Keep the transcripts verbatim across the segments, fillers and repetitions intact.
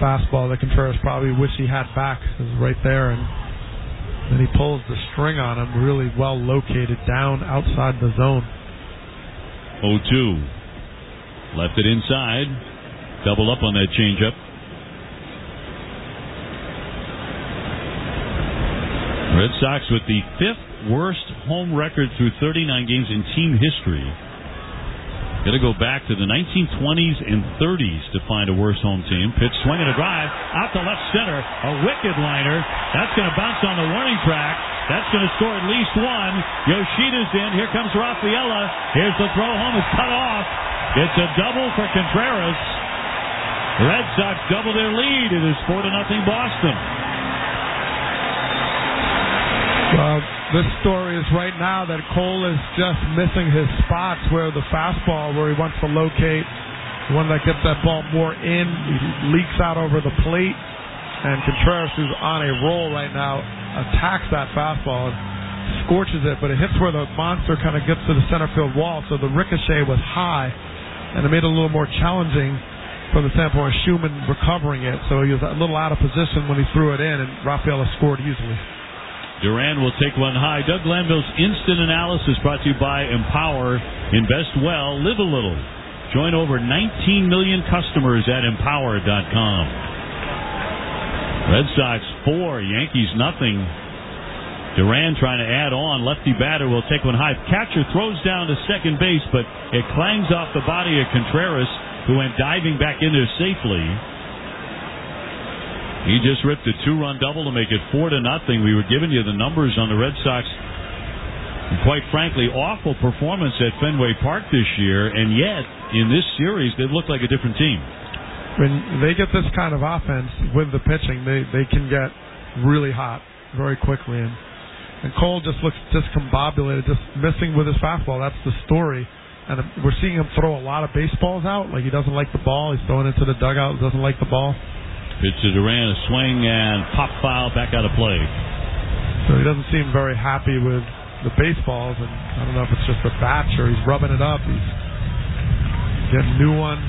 fastball that Contreras probably wish he had back. It was right there, and then he pulls the string on him, really well located down outside the zone. oh two. Left it inside. Double up on that changeup. Red Sox with the fifth worst home record through thirty-nine games in team history. Got to go back to the nineteen twenties and thirties to find a worse home team. Pitch, swinging a drive, out to left center. A wicked liner. That's going to bounce on the warning track. That's going to score at least one. Yoshida's in. Here comes Rafaela. Here's the throw home. It's cut off. It's a double for Contreras. The Red Sox double their lead. It is four to nothing Boston. Well, this story is right now that Cole is just missing his spots where the fastball, where he wants to locate, the one that gets that ball more in, he leaks out over the plate, and Contreras, who's on a roll right now, attacks that fastball and scorches it, but it hits where the monster kind of gets to the center field wall, so the ricochet was high, and it made it a little more challenging from the standpoint of Schumann recovering it, so he was a little out of position when he threw it in, and Rafaela scored easily. Duran will take one high. Doug Glanville's instant analysis brought to you by Empower. Invest well, live a little. Join over nineteen million customers at empower dot com. Red Sox four, Yankees nothing. Duran trying to add on. Lefty batter will take one high. Catcher throws down to second base, but it clangs off the body of Contreras, who went diving back in there safely. He just ripped a two-run double to make it four to nothing. We were giving you the numbers on the Red Sox. And quite frankly, awful performance at Fenway Park this year, and yet in this series they look like a different team. When they get this kind of offense with the pitching, they they can get really hot very quickly. And and Cole just looks discombobulated, just missing with his fastball. That's the story. And we're seeing him throw a lot of baseballs out. Like he doesn't like the ball. He's throwing into the dugout. Doesn't like the ball. Pitch to Duran, a swing and pop foul back out of play. So he doesn't seem very happy with the baseballs, and I don't know if it's just a batch or he's rubbing it up. He's getting new ones.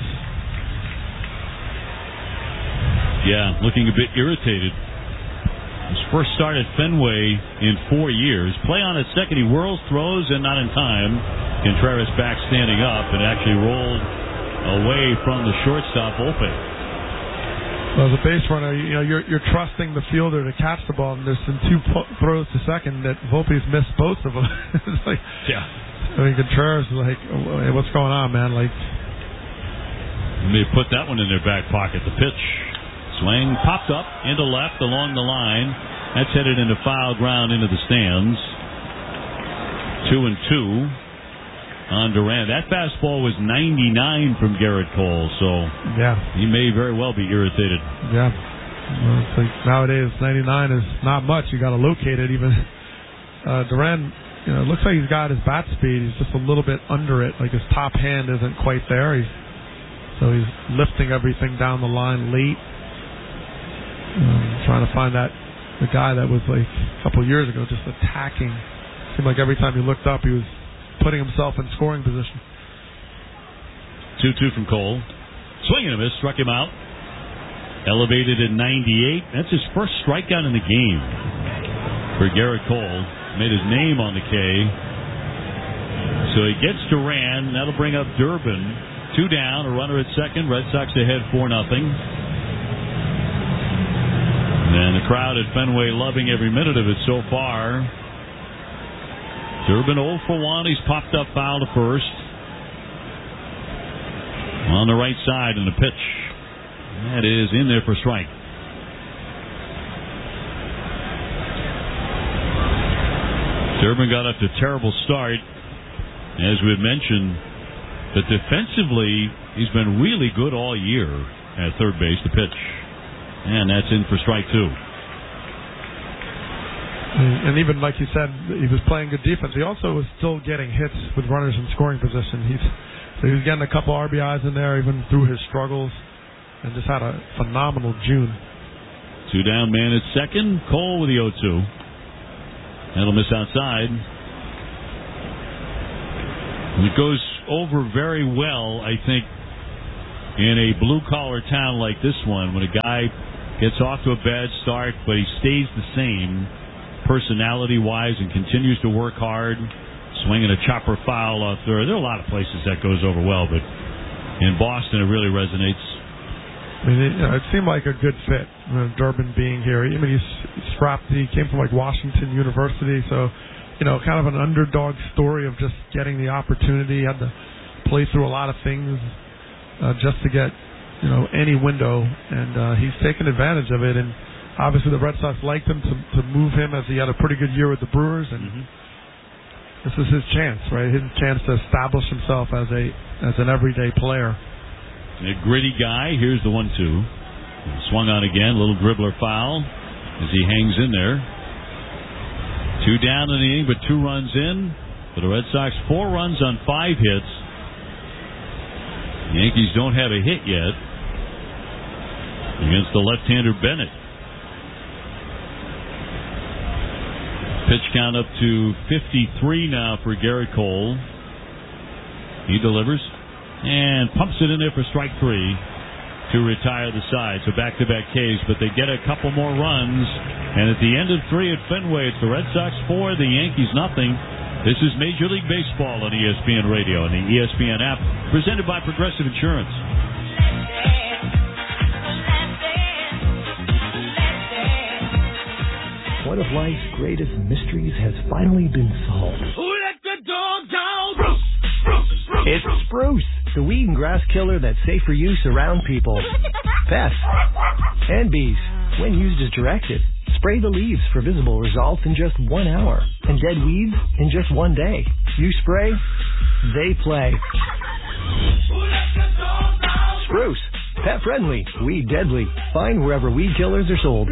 Yeah, looking a bit irritated. His first start at Fenway in four years. Play on at second, he whirls, throws, and not in time. Contreras back standing up and actually rolled away from the shortstop, Volpe. Well, as a base runner, you know, you're you're trusting the fielder to catch the ball, and there's some two po- throws to second that Volpe's missed both of them. It's like, yeah. I mean, Contreras is like, hey, what's going on, man? Like, they put that one in their back pocket. The pitch, swing, popped up into left along the line. That's headed into foul ground into the stands. Two and two on Duran. That fastball was ninety-nine from Garrett Cole, so yeah, he may very well be irritated. Yeah. Well, it's like nowadays, ninety-nine is not much. You got to locate it. Even uh, Duran, you know, it looks like he's got his bat speed. He's just a little bit under it. Like his top hand isn't quite there. He's so he's lifting everything down the line late. Um, trying to find that the guy that was like a couple of years ago just attacking. Seemed like every time he looked up, he was putting himself in scoring position. two two from Cole. Swing and a miss, struck him out. Elevated at ninety-eight. That's his first strikeout in the game for Garrett Cole. Made his name on the K. So he gets Duran. That'll bring up Durbin. Two down, a runner at second. Red Sox ahead four nothing. And the crowd at Fenway loving every minute of it so far. Durbin oh for one. He's popped up foul to first. On the right side in the pitch. That is in there for strike. Durbin got up to a terrible start. As we had mentioned, but defensively, he's been really good all year at third base, the pitch. And that's in for strike two. And even like you said, he was playing good defense. He also was still getting hits with runners in scoring position. He's so he was getting a couple R B Is in there, even through his struggles, and just had a phenomenal June. Two down, man at second. Cole with the oh two. That'll miss outside. It goes over very well, I think, in a blue-collar town like this one, when a guy gets off to a bad start, but he stays the same personality-wise and continues to work hard, swinging a chopper foul off there. There are a lot of places that goes over well, but in Boston it really resonates. I mean, it, you know, it seemed like a good fit, you know, Durbin being here. I mean, he's strapped. He came from like Washington University, so you know, kind of an underdog story of just getting the opportunity. He had to play through a lot of things uh, just to get, you know, any window, and uh, he's taken advantage of it. And obviously, the Red Sox liked him to to move him as he had a pretty good year with the Brewers, and mm-hmm. this is his chance, right? His chance to establish himself as a as an everyday player. A gritty guy. Here's the one two. Swung on again. Little dribbler foul as he hangs in there. Two down in the inning, but two runs in for the Red Sox. Four runs on five hits. The Yankees don't have a hit yet against the left-hander Bennett. Pitch count up to fifty-three now for Garrett Cole. He delivers and pumps it in there for strike three to retire the side. So back-to-back Ks, but they get a couple more runs. And at the end of three at Fenway, it's the Red Sox four, the Yankees nothing. This is Major League Baseball on E S P N Radio and the E S P N app, presented by Progressive Insurance. One of life's greatest mysteries has finally been solved. Who let the dog down? Bruce, Bruce, Bruce, it's Spruce, the weed and grass killer that's safe for use around people, pests, and bees. When used as directed, spray the leaves for visible results in just one hour, and dead weeds in just one day. You spray, they play. Who let the dog down? Spruce, pet friendly, weed deadly. Find wherever weed killers are sold.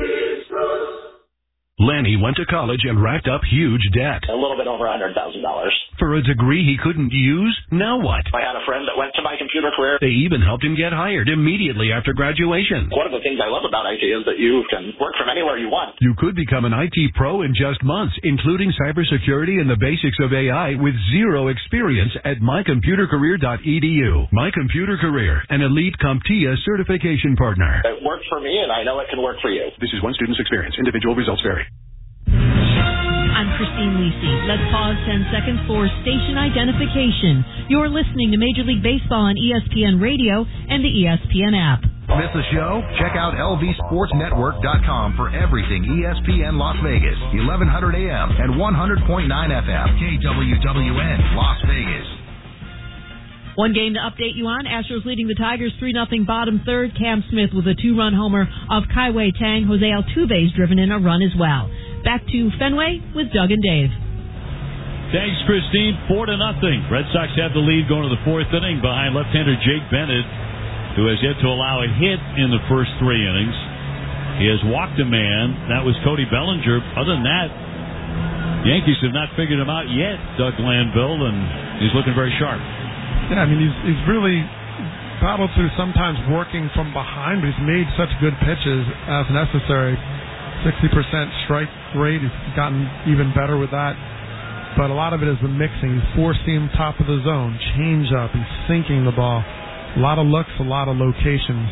Lanny went to college and racked up huge debt. A little bit over one hundred thousand dollars. For a degree he couldn't use? Now what? I had a friend that went to my computer career. They even helped him get hired immediately after graduation. One of the things I love about I T is that you can work from anywhere you want. You could become an I T pro in just months, including cybersecurity and the basics of A I with zero experience at my computer career dot e d u. My Computer Career, an elite CompTIA certification partner. It worked for me, and I know it can work for you. This is one student's experience. Individual results vary. I'm Christine Lisi. Let's pause ten seconds for station identification. You're listening to Major League Baseball on E S P N Radio and the E S P N app. Miss the show? Check out L V Sports Network dot com for everything E S P N Las Vegas, eleven hundred A M and one hundred point nine F M, K W W N, Las Vegas. One game to update you on. Astros leading the Tigers three nothing bottom third. Cam Smith with a two-run homer of Kaiwei Tang. Jose Altuve's driven in a run as well. Back to Fenway with Doug and Dave. Thanks, Christine. Four to nothing. Red Sox have the lead going to the fourth inning behind left-hander Jake Bennett, who has yet to allow a hit in the first three innings. He has walked a man. That was Cody Bellinger. Other than that, Yankees have not figured him out yet, Doug Glanville, and he's looking very sharp. Yeah, I mean, he's he's really battled through sometimes working from behind, but he's made such good pitches as necessary. sixty percent strike rate. He's gotten even better with that. But a lot of it is the mixing. He's four-seam top of the zone, change up. He's sinking the ball. A lot of looks, a lot of locations.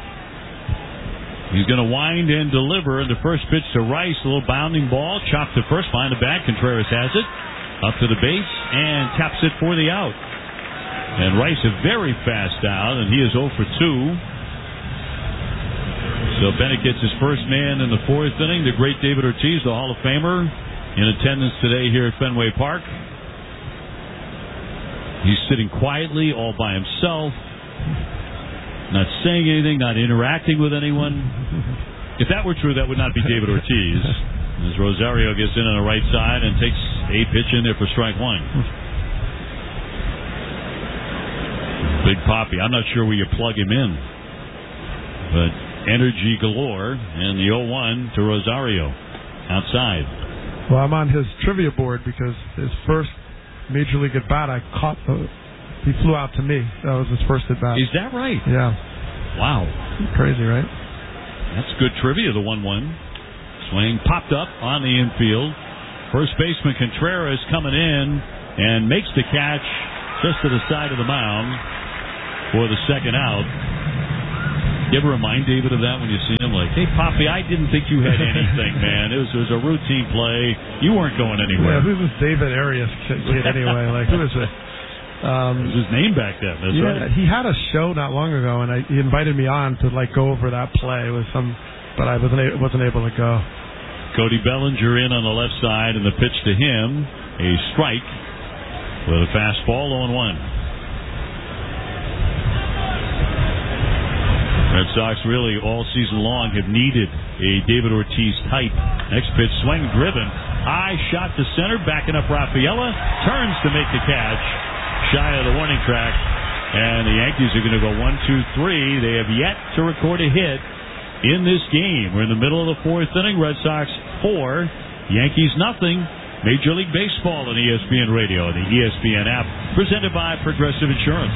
He's going to wind and deliver. The first pitch to Rice, a little bounding ball. Chopped to first, behind the back. Contreras has it. Up to the base and taps it for the out. And Rice a very fast out, and he is oh for two. So Bennett gets his first man in the fourth inning. The great David Ortiz, the Hall of Famer, in attendance today here at Fenway Park. He's sitting quietly all by himself, not saying anything, not interacting with anyone. If that were true, that would not be David Ortiz. As Rosario gets in on the right side and takes a pitch in there for strike one. Big Papi. I'm not sure where you plug him in, but energy galore, and the oh one to Rosario outside. Well, I'm on his trivia board because his first major league at bat, I caught the. He flew out to me. That was his first at bat. Is that right? Yeah. Wow. Crazy, right? That's good trivia. The one one swing popped up on the infield. First baseman Contreras coming in and makes the catch just to the side of the mound for the second out. You ever remind David of that when you see him? Like, hey, Poppy, I didn't think you had anything, man. It was, it was a routine play. You weren't going anywhere. Yeah, who was David Arias kid anyway? Like, who was it? Um, it was his name back then. That's yeah, right. He had a show not long ago, and I, he invited me on to like go over that play with some, but I wasn't a, wasn't able to go. Cody Bellinger in on the left side, and the pitch to him, a strike with a fastball, oh and one. Red Sox really all season long have needed a David Ortiz type. Next pitch, swing driven. High shot to center, backing up Rafaela. Turns to make the catch. Shy of the warning track. And the Yankees are going to go one, two, three. They have yet to record a hit in this game. We're in the middle of the fourth inning. Red Sox four, Yankees nothing. Major League Baseball on E S P N Radio and the E S P N app. Presented by Progressive Insurance.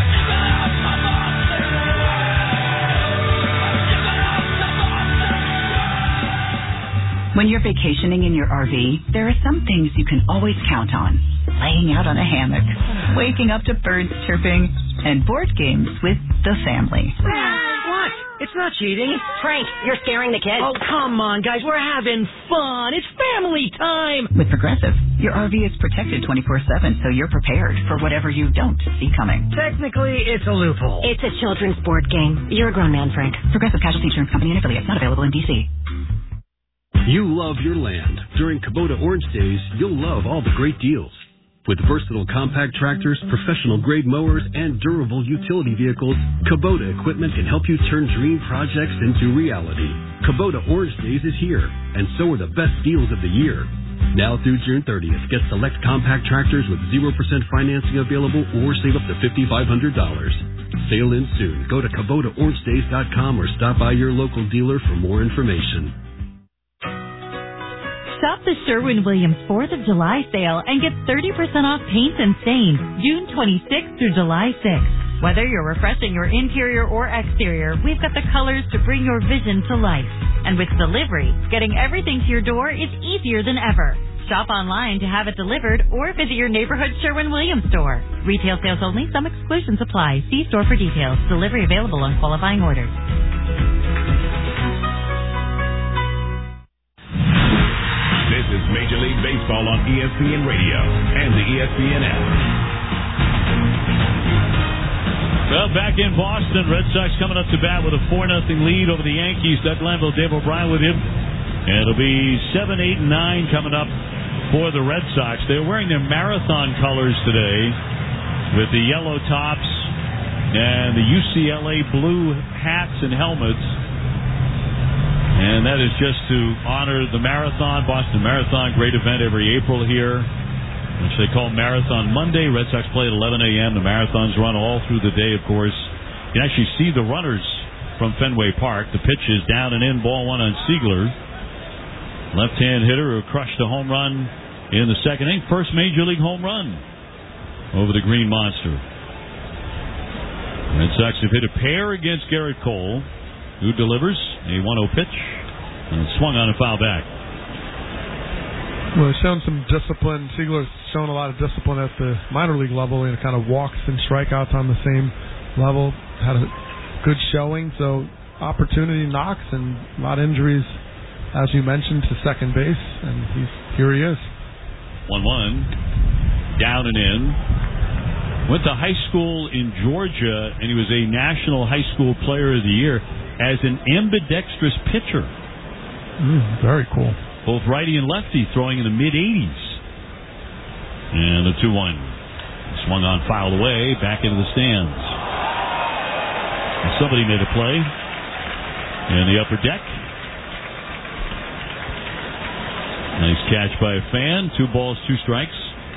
When you're vacationing in your R V, there are some things you can always count on. Laying out on a hammock, waking up to birds chirping, and board games with the family. What? It's not cheating. Frank, you're scaring the kids. Oh, come on, guys. We're having fun. It's family time. With Progressive, your R V is protected twenty-four seven, so you're prepared for whatever you don't see coming. Technically, it's a loophole. It's a children's board game. You're a grown man, Frank. Progressive Casualty Insurance Company and affiliates, not available in D C. You love your land. During Kubota Orange Days, you'll love all the great deals. With versatile compact tractors, professional-grade mowers, and durable utility vehicles, Kubota equipment can help you turn dream projects into reality. Kubota Orange Days is here, and so are the best deals of the year. Now through June thirtieth, get select compact tractors with zero percent financing available or save up to five thousand five hundred dollars. Sale ends soon. Go to Kubota Orange Days dot com or stop by your local dealer for more information. Shop the Sherwin-Williams fourth of July sale and get thirty percent off paints and stains June twenty-sixth through July sixth. Whether you're refreshing your interior or exterior, we've got the colors to bring your vision to life. And with delivery, getting everything to your door is easier than ever. Shop online to have it delivered or visit your neighborhood Sherwin-Williams store. Retail sales only. Some exclusions apply. See store for details. Delivery available on qualifying orders. This is Major League Baseball on E S P N Radio and the E S P N app. Well, back in Boston, Red Sox coming up to bat with a four nothing lead over the Yankees. Doug Glanville, Dave O'Brien with him. And it'll be seven, eight, and nine coming up for the Red Sox. They're wearing their marathon colors today with the yellow tops and the U C L A blue hats and helmets. And that is just to honor the marathon, Boston Marathon, great event every April here, which they call Marathon Monday. Red Sox play at eleven a.m. The marathons run all through the day, of course. You can actually see the runners from Fenway Park. The pitch is down and in, ball one on Siegler. Left-hand hitter who crushed a home run in the second inning. First Major League home run over the Green Monster. Red Sox have hit a pair against Garrett Cole, who delivers a one oh pitch and swung on a foul back. Well, he's shown some discipline. Siegler's shown a lot of discipline at the minor league level. He kind of walks and strikeouts on the same level. Had a good showing, so opportunity knocks and a lot of injuries, as you mentioned, to second base, and he's here he is. one one, down and in. Went to high school in Georgia, and he was a National High School Player of the Year as an ambidextrous pitcher. Mm, very cool. Both righty and lefty, throwing in the mid-eighties. And the two one. Swung on, fouled away, back into the stands. And somebody made a play in the upper deck. Nice catch by a fan. Two balls, two strikes.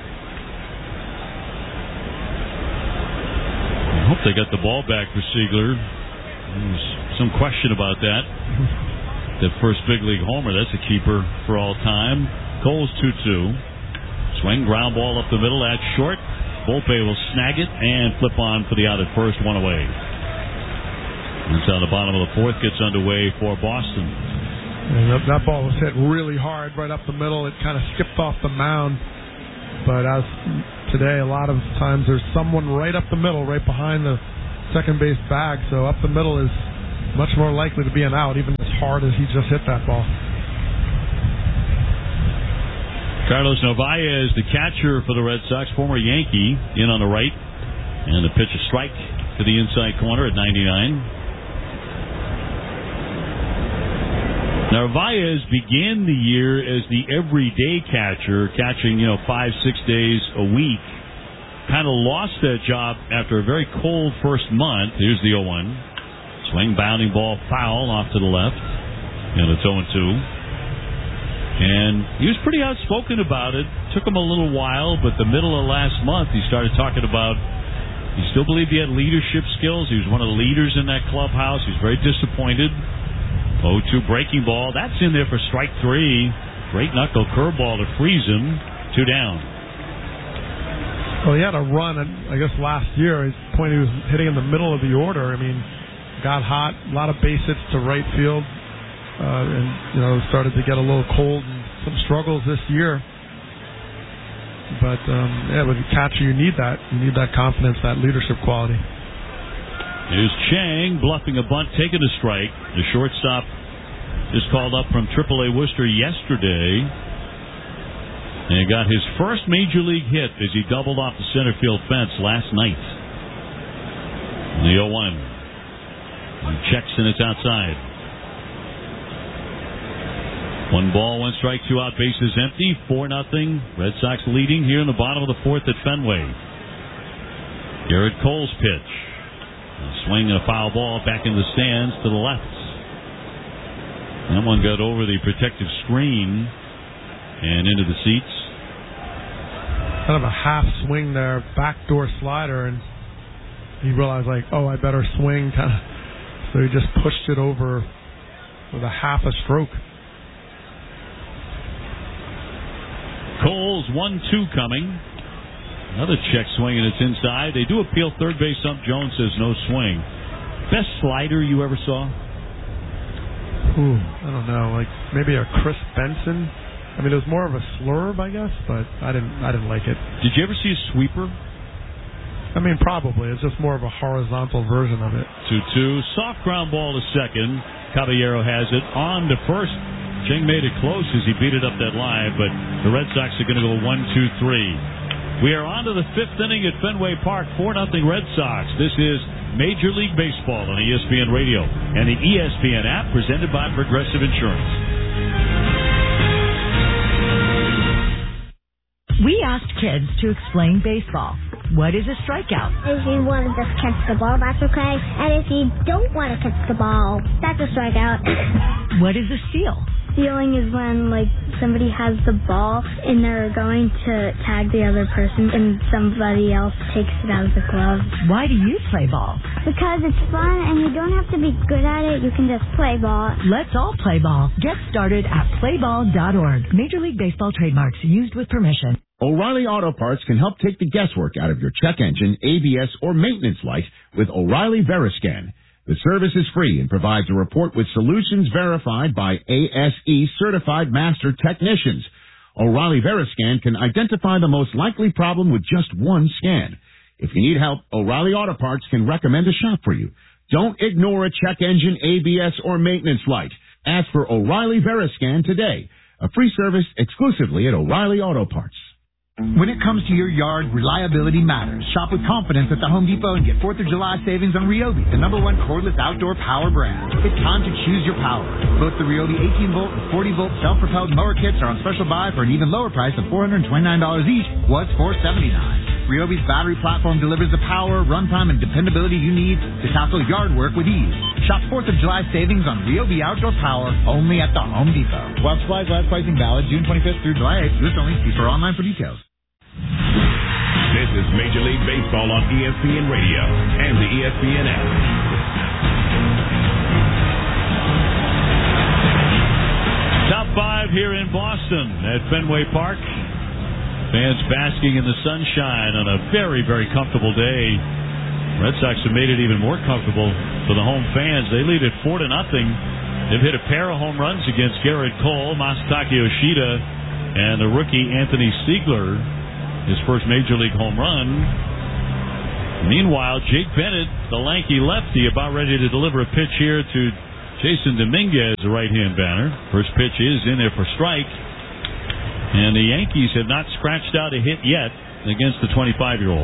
I hope they got the ball back for Siegler. There's some question about that. The first big league homer, that's a keeper for all time. Cole's two two. Swing, ground ball up the middle, that's short. Volpe will snag it and flip on for the out at first, one away. That's how the bottom of the fourth gets underway for Boston. And that, that ball was hit really hard right up the middle. It kind of skipped off the mound. But as today, a lot of times there's someone right up the middle, right behind the second base bag. So up the middle is much more likely to be an out, even as hard as he just hit that ball. Carlos Narvaez, the catcher for the Red Sox, former Yankee, in on the right. And the pitch a strike to the inside corner at ninety-nine. Narvaez began the year as the everyday catcher, catching, you know, five, six days a week. Kind of lost that job after a very cold first month. Here's the oh one. Swing, bounding ball, foul off to the left. And it's oh two. And he was pretty outspoken about it. Took him a little while, but the middle of last month he started talking about he still believed he had leadership skills. He was one of the leaders in that clubhouse. He was very disappointed. oh two breaking ball. That's in there for strike three. Great knuckle curveball to freeze him. Two down. Well, he had a run, I guess, last year. His point, he was hitting in the middle of the order. I mean, got hot, a lot of base hits to right field, uh, and, you know, started to get a little cold and some struggles this year. But, um, yeah, with a catcher, you need that. You need that confidence, that leadership quality. Here's Chang bluffing a bunt, taking a strike. The shortstop is called up from triple A Worcester yesterday. And got his first major league hit as he doubled off the center field fence last night. The oh one. He checks and it's outside. One ball, one strike, two out, bases empty. four nothing. Red Sox leading here in the bottom of the fourth at Fenway. Garrett Cole's pitch. A swing and a foul ball back in the stands to the left. That one got over the protective screen and into the seats. Kind of a half swing there, backdoor slider, and he realized, like, oh, I better swing. Kind of, so he just pushed it over with a half a stroke. Cole's one two coming. Another check swing, and it's inside. They do appeal third base ump. Jones says no swing. Best slider you ever saw? Ooh, I don't know. Like maybe a Chris Benson. I mean, it was more of a slurve, I guess, but I didn't. I didn't like it. Did you ever see a sweeper? I mean, probably. It's just more of a horizontal version of it. two two. Soft ground ball to second. Caballero has it on to first. Chang made it close as he beat it up that line, but the Red Sox are going to go one two three. We are on to the fifth inning at Fenway Park, four nothing Red Sox. This is Major League Baseball on E S P N Radio and the E S P N app presented by Progressive Insurance. We asked kids to explain baseball. What is a strikeout? If you want to just catch the ball, that's okay. And if you don't want to catch the ball, that's a strikeout. What is a steal? Stealing is when, like, somebody has the ball and they're going to tag the other person and somebody else takes it out of the glove. Why do you play ball? Because it's fun and you don't have to be good at it. You can just play ball. Let's all play ball. Get started at play ball dot org. Major League Baseball trademarks used with permission. O'Reilly Auto Parts can help take the guesswork out of your check engine, A B S, or maintenance light with O'Reilly Veriscan. The service is free and provides a report with solutions verified by A S E certified master technicians. O'Reilly Veriscan can identify the most likely problem with just one scan. If you need help, O'Reilly Auto Parts can recommend a shop for you. Don't ignore a check engine, A B S, or maintenance light. Ask for O'Reilly Veriscan today. A free service exclusively at O'Reilly Auto Parts. When it comes to your yard, reliability matters. Shop with confidence at the Home Depot and get fourth of July savings on Ryobi, the number one cordless outdoor power brand. It's time to choose your power. Both the Ryobi eighteen volt and forty volt self-propelled mower kits are on special buy for an even lower price of four hundred twenty-nine dollars each, was four hundred seventy-nine dollars. Ryobi's battery platform delivers the power, runtime, and dependability you need to tackle yard work with ease. Shop fourth of July savings on Ryobi outdoor power only at the Home Depot. While supplies last, pricing valid June twenty-fifth through July eighth. List only. See store online for details. This is Major League Baseball on E S P N Radio and the E S P N app. Top five here in Boston at Fenway Park. Fans basking in the sunshine on a very, very comfortable day. Red Sox have made it even more comfortable for the home fans. They lead at four to nothing. They've hit a pair of home runs against Garrett Cole, Masataka Yoshida, and the rookie Anthony Siegler. His first Major League home run. Meanwhile, Jake Bennett, the lanky lefty, about ready to deliver a pitch here to Jason Dominguez, the right-hand batter. First pitch is in there for strike. And the Yankees have not scratched out a hit yet against the twenty-five-year-old.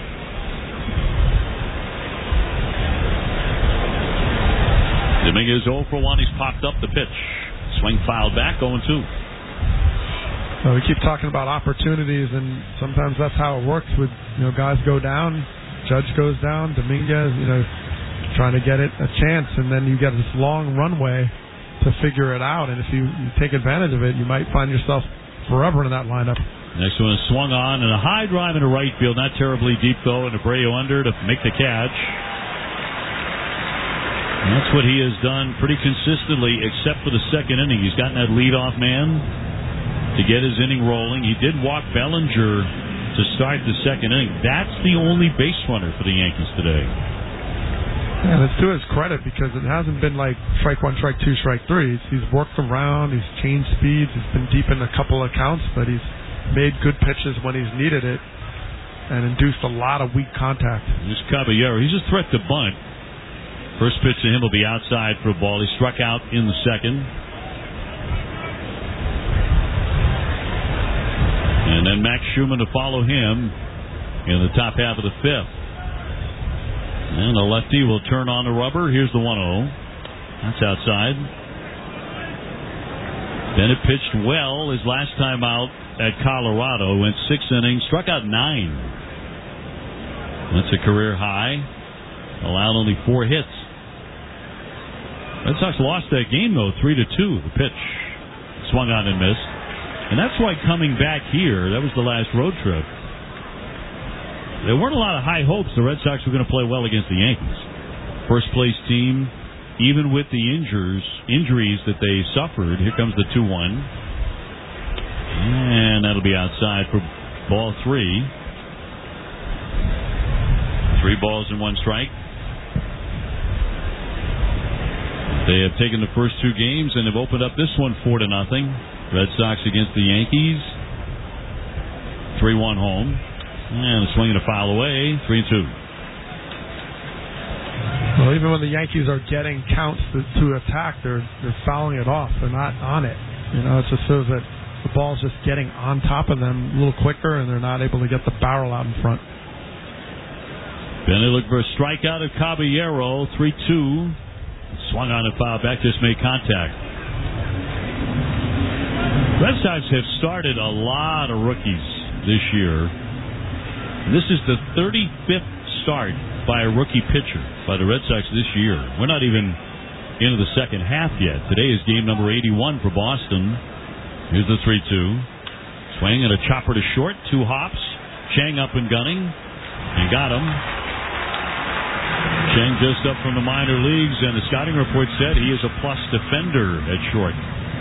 Dominguez oh for one. He's popped up the pitch. Swing fouled back, oh and two. Well, we keep talking about opportunities, and sometimes that's how it works. With you know, guys go down, Judge goes down, Dominguez, you know, trying to get it a chance, and then you get this long runway to figure it out. And if you, you take advantage of it, you might find yourself forever in that lineup. Next one is swung on, and a high drive into right field, not terribly deep though, and Abreu under to make the catch. And that's what he has done pretty consistently, except for the second inning. He's gotten that leadoff man to get his inning rolling. He did walk Bellinger to start the second inning. That's the only base runner for the Yankees today. And it's to his credit because it hasn't been like strike one, strike two, strike three. He's, he's worked around, he's changed speeds, he's been deep in a couple of counts, but he's made good pitches when he's needed it and induced a lot of weak contact. Here's Caballero. He's a threat to bunt. First pitch to him will be outside for a ball. He struck out in the second. And then Max Schumann to follow him in the top half of the fifth. And the lefty will turn on the rubber. Here's the one oh. That's outside. Bennett pitched well his last time out at Colorado. Went six innings, struck out nine. That's a career high. Allowed only four hits. Red Sox lost that game, though, three to two. The pitch swung on and missed. And that's why coming back here, that was the last road trip, there weren't a lot of high hopes the Red Sox were going to play well against the Yankees. First place team, even with the injures, injuries that they suffered. Here comes the two one. And that'll be outside for ball three. Three balls and one strike. They have taken the first two games and have opened up this one four to nothing. Red Sox against the Yankees. three one home. And a swing and a foul away. three and two. Well, even when the Yankees are getting counts to, to attack, they're they're fouling it off. They're not on it. You know, it just shows that the ball's just getting on top of them a little quicker, and they're not able to get the barrel out in front. Then they look for a strikeout of Caballero. three two. Swung on and foul back. Just made contact. Red Sox have started a lot of rookies this year. This is the thirty-fifth start by a rookie pitcher by the Red Sox this year. We're not even into the second half yet. Today is game number eighty-one for Boston. Here's the three two. Swing and a chopper to short. Two hops. Chang up and gunning. And got him. Chang just up from the minor leagues, and the scouting report said he is a plus defender at short.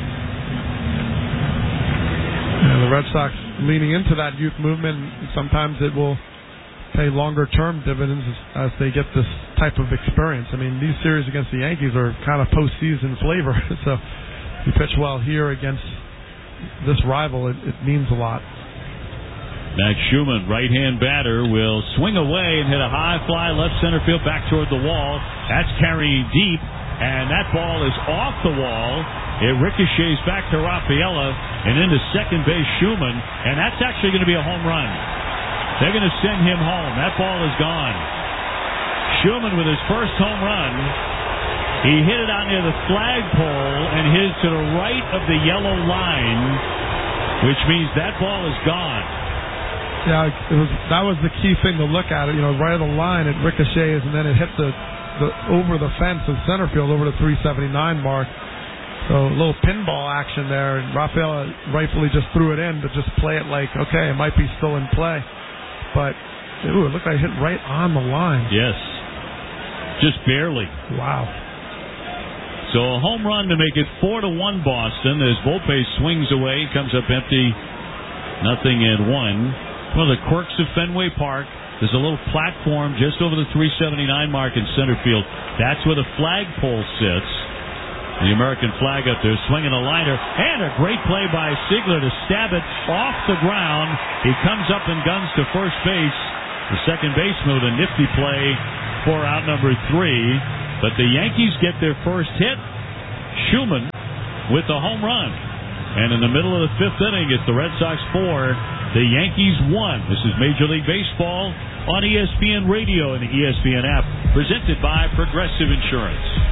Yeah, the Red Sox leaning into that youth movement. Sometimes it will pay longer-term dividends as they get this type of experience. I mean, these series against the Yankees are kind of postseason flavor. So you pitch well here against this rival, it, it means a lot. Max Schumann, right-hand batter, will swing away and hit a high fly left center field back toward the wall. That's carrying deep, and that ball is off the wall. It ricochets back to Rafaela and into second base Schumann, and that's actually going to be a home run. They're going to send him home. That ball is gone. Schumann with his first home run. He hit it out near the flagpole and hit it to the right of the yellow line, which means that ball is gone. Yeah, it was. That was the key thing to look at. It, you know, right of the line, it ricochets, and then it hit the, the over the fence in center field, over the three seventy-nine mark. So a little pinball action there, and Rafael rightfully just threw it in to just play it like, okay, it might be still in play, but ooh, it looked like it hit right on the line. Yes, just barely. Wow. So a home run to make it four to one Boston as Volpe swings away, comes up empty, nothing and one. One of the quirks of Fenway Park, there's a little platform just over the three seventy-nine mark in center field. That's where the flagpole sits. The American flag up there, swinging a liner, and a great play by Sigler to stab it off the ground. He comes up and guns to first base, the second baseman with a nifty play for out number three. But the Yankees get their first hit. Schumann with the home run. And in the middle of the fifth inning, it's the Red Sox four, the Yankees one. This is Major League Baseball on E S P N Radio and the E S P N app, presented by Progressive Insurance.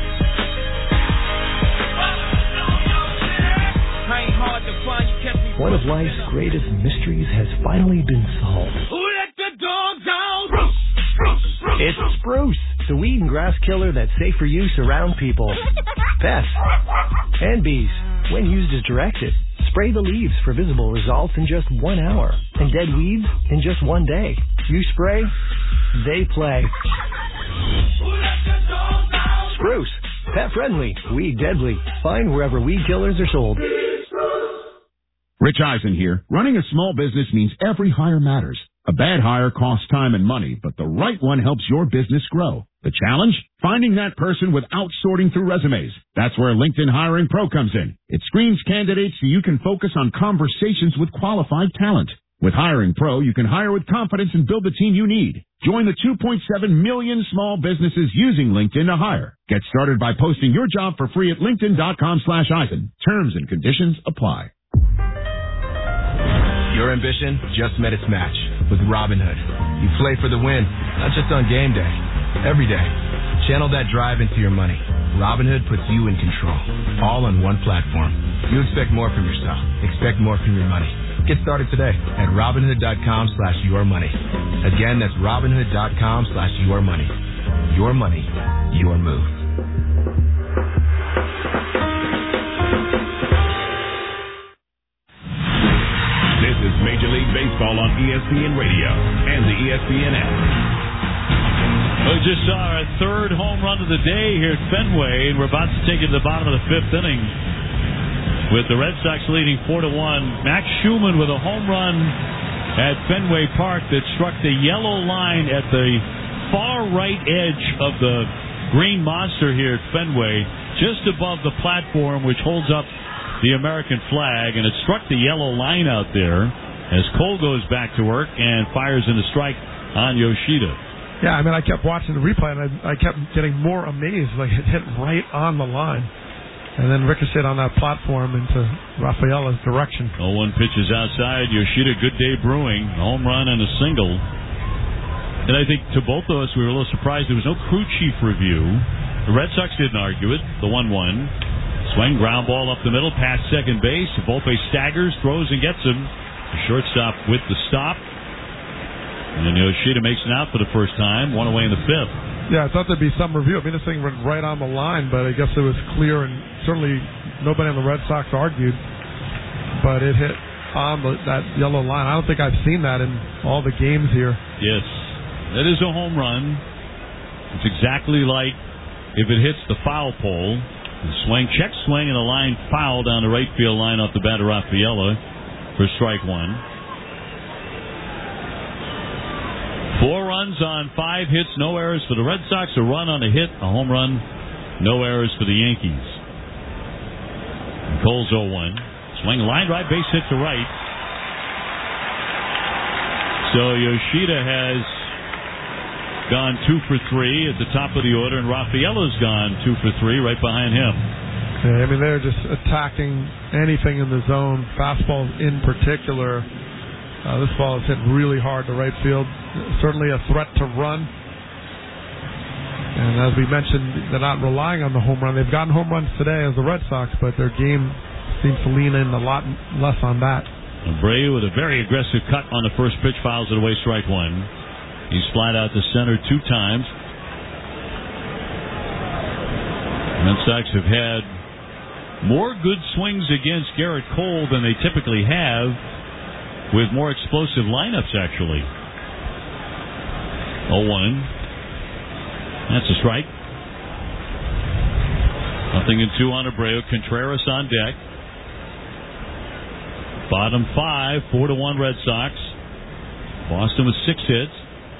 One of life's greatest mysteries has finally been solved. Who let the dogs out? It's Spruce, the weed and grass killer that's safe for use around people, pests, and bees. When used as directed, spray the leaves for visible results in just one hour, and dead weeds in just one day. You spray, they play. Spruce, pet friendly, weed deadly. Find wherever weed killers are sold. Rich Eisen here. Running a small business means every hire matters. A bad hire costs time and money, but the right one helps your business grow. The challenge? Finding that person without sorting through resumes. That's where LinkedIn Hiring Pro comes in. It screens candidates so you can focus on conversations with qualified talent. With Hiring Pro, you can hire with confidence and build the team you need. Join the two point seven million small businesses using LinkedIn to hire. Get started by posting your job for free at linkedin.com slash Eisen. Terms and conditions apply. Your ambition just met its match with Robinhood. You play for the win, not just on game day, every day. Channel that drive into your money. Robinhood puts you in control, all on one platform. You expect more from yourself. Expect more from your money. Get started today at Robinhood.com slash your money. Again, that's Robinhood.com slash your money. Your money, your move. This is Major League Baseball on E S P N Radio and the E S P N app. We just saw our third home run of the day here at Fenway, and we're about to take it to the bottom of the fifth inning with the Red Sox leading four to one. Max Schumann with a home run at Fenway Park that struck the yellow line at the far right edge of the Green Monster here at Fenway, just above the platform which holds up the American flag, and it struck the yellow line out there as Cole goes back to work and fires in a strike on Yoshida. Yeah, I mean, I kept watching the replay, and I, I kept getting more amazed. Like, it hit right on the line. And then ricocheted on that platform into Rafaela's direction. oh one pitches outside. Yoshida, good day brewing. A home run and a single. And I think to both of us, we were a little surprised there was no crew chief review. The Red Sox didn't argue it. The one one. Swing, ground ball up the middle, past second base. Volpe staggers, throws, and gets him. The shortstop with the stop. And then Yoshida makes an out for the first time, one away in the fifth. Yeah, I thought there'd be some review. I mean, this thing went right on the line, but I guess it was clear, and certainly nobody on the Red Sox argued. But it hit on the, that yellow line. I don't think I've seen that in all the games here. Yes, that is a home run. It's exactly like if it hits the foul pole. The swing, check swing, and a line foul down the right field line off the bat of Rafaela for strike one. Four runs on five hits, no errors for the Red Sox. A run on a hit, a home run, no errors for the Yankees. And Cole's oh one. Swing, line right, base hit to right. So Yoshida has gone two for three at the top of the order, and Rafaela's gone two for three right behind him. Yeah, I mean, they're just attacking anything in the zone, fastballs in particular. Uh, this ball is hit really hard to right field. Certainly a threat to run. And as we mentioned, they're not relying on the home run. They've gotten home runs today as the Red Sox, but their game seems to lean in a lot less on that. Abreu with a very aggressive cut on the first pitch, fouls it away, strike one. He's flat out to center two times. Red Sox have had more good swings against Garrett Cole than they typically have, with more explosive lineups, actually. oh one. That's a strike. Nothing in two on Abreu. Contreras on deck. Bottom five, four to one Red Sox. Boston with six hits,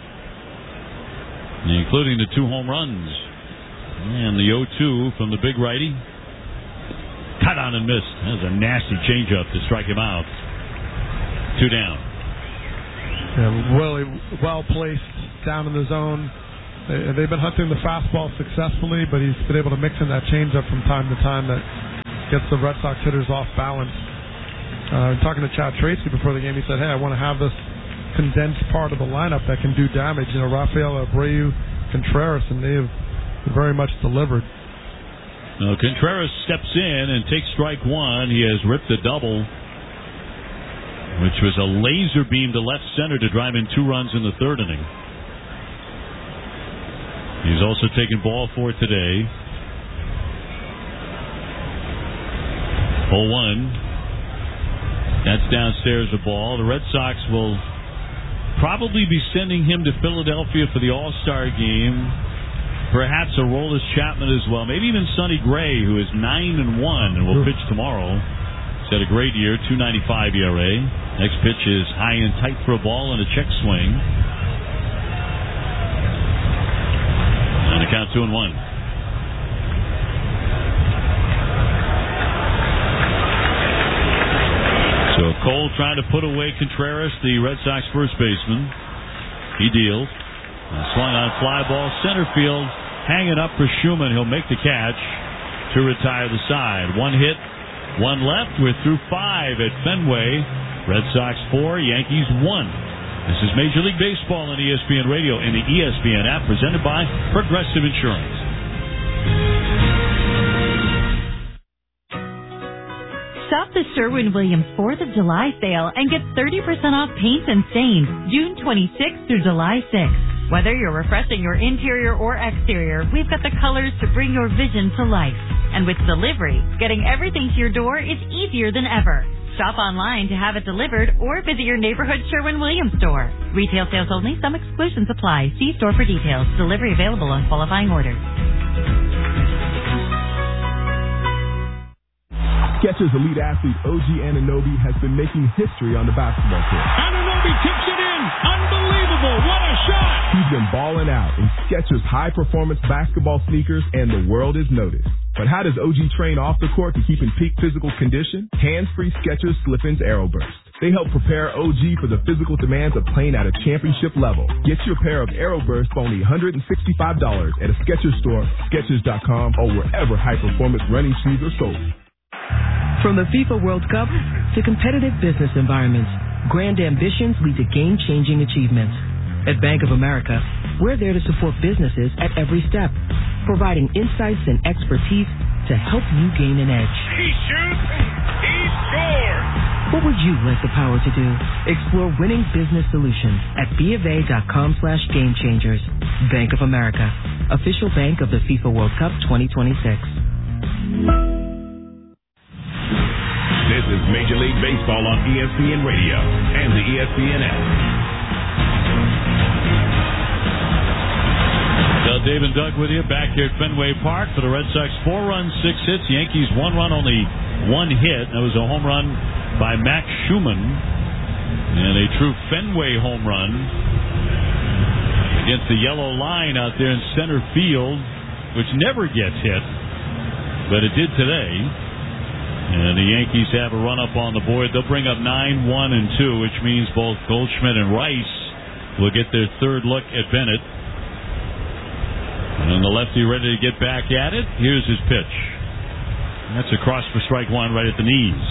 including the two home runs. And the oh two from the big righty. Cut on and missed. That was a nasty changeup to strike him out. Two down. Yeah, really well placed down in the zone. They, they've been hunting the fastball successfully, but he's been able to mix in that changeup from time to time that gets the Red Sox hitters off balance. Uh, talking to Chad Tracy before the game, he said, hey, I want to have this condensed part of the lineup that can do damage. You know, Rafael Abreu, Contreras, and they have very much delivered. Now, Contreras steps in and takes strike one. He has ripped a double, which was a laser beam to left center to drive in two runs in the third inning. He's also taken ball four today. oh one. That's downstairs a ball. The Red Sox will probably be sending him to Philadelphia for the All-Star game. Perhaps Aroldis Chapman as well. Maybe even Sonny Gray, who is nine and one and will pitch tomorrow. He's had a great year, two ninety-five E R A. Next pitch is high and tight for a ball and a check swing. And a count two and one. So Cole trying to put away Contreras, the Red Sox first baseman. He deals. Swung on fly ball, center field, hanging up for Schumann. He'll make the catch to retire the side. One hit, one left. We're through five at Fenway. Red Sox four, Yankees one. This is Major League Baseball on E S P N Radio and the E S P N app, presented by Progressive Insurance. Shop the Sherwin-Williams fourth of July sale and get thirty percent off paints and stains June twenty-sixth through July sixth. Whether you're refreshing your interior or exterior, we've got the colors to bring your vision to life. And with delivery, getting everything to your door is easier than ever. Shop online to have it delivered or visit your neighborhood Sherwin-Williams store. Retail sales only. Some exclusions apply. See store for details. Delivery available on qualifying orders. Skechers elite athlete O G Anunoby has been making history on the basketball court. Anunoby tips it in. Unbelievable. What a shot. He's been balling out in Skechers high-performance basketball sneakers, and the world has noticed. But how does O G train off the court to keep in peak physical condition? Hands-free Skechers Slip-ins Aeroburst. They help prepare O G for the physical demands of playing at a championship level. Get your pair of Aeroburst for only one hundred sixty-five dollars at a Skechers store, Skechers dot com, or wherever high-performance running shoes are sold. From the FIFA World Cup to competitive business environments, grand ambitions lead to game-changing achievements. At Bank of America, we're there to support businesses at every step, providing insights and expertise to help you gain an edge. He shoots, he scores. What would you like the power to do? Explore winning business solutions at BofA.com slash game changers. Bank of America, official bank of the FIFA World Cup twenty twenty-six. This is Major League Baseball on E S P N Radio and the E S P N app. Well, Dave and Doug with you back here at Fenway Park for the Red Sox. Four runs, six hits. Yankees one run, only one hit. That was a home run by Max Schumann. And a true Fenway home run against the yellow line out there in center field, which never gets hit, but it did today. And the Yankees have a run up on the board. They'll bring up nine, one, and two, which means both Goldschmidt and Rice will get their third look at Bennett. And the lefty ready to get back at it. Here's his pitch. And that's across for strike one right at the knees.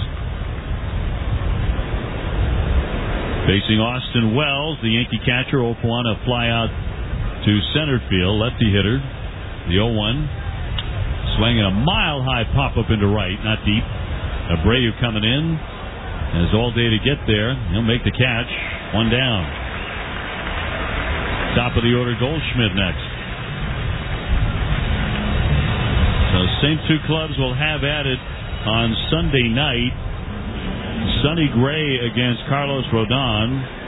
Facing Austin Wells, the Yankee catcher, oh for one, a fly out to center field. Lefty hitter, the oh one. Swinging a mile-high pop-up into right, not deep. Abreu coming in. Has all day to get there. He'll make the catch. One down. Top of the order, Goldschmidt next. So same two clubs will have at it on Sunday night. Sonny Gray against Carlos Rodon.